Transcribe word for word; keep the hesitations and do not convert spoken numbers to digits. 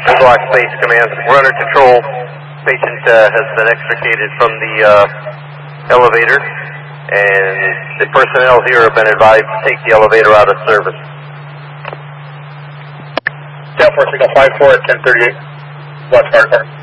Block Space Command, we're under control. Patient uh, has been extricated from the uh, elevator, and the personnel here have been advised to take the elevator out of service. Down for signal five four at ten thirty-eight, West Hardcore.